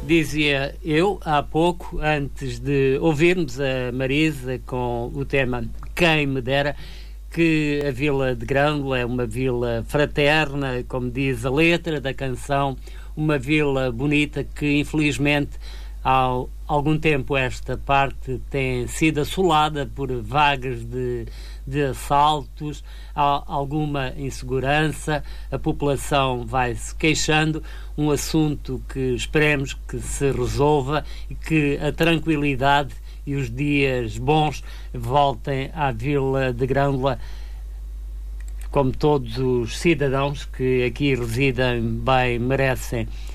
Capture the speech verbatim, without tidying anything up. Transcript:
Dizia eu há pouco, antes de ouvirmos a Marisa com o tema Quem Me Dera, que a Vila de Grândola é uma vila fraterna, como diz a letra da canção, uma vila bonita que infelizmente há algum tempo esta parte tem sido assolada por vagas de, de assaltos, há alguma insegurança, a população vai se queixando, um assunto que esperemos que se resolva e que a tranquilidade e os dias bons voltem à Vila de Grândola, como todos os cidadãos que aqui residem bem merecem.